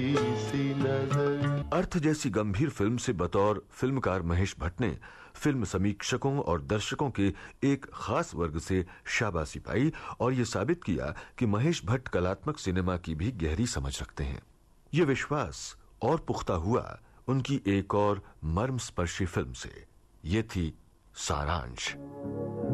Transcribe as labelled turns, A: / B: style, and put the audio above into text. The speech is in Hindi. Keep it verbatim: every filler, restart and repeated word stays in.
A: सी नजर।
B: अर्थ जैसी गंभीर फिल्म से बतौर फिल्मकार महेश भट्ट ने फिल्म समीक्षकों और दर्शकों के एक खास वर्ग से शाबाशी पाई और ये साबित किया कि महेश भट्ट कलात्मक सिनेमा की भी गहरी समझ रखते हैं। ये विश्वास और पुख्ता हुआ उनकी एक और मर्मस्पर्शी फिल्म से। ये थी सारांश।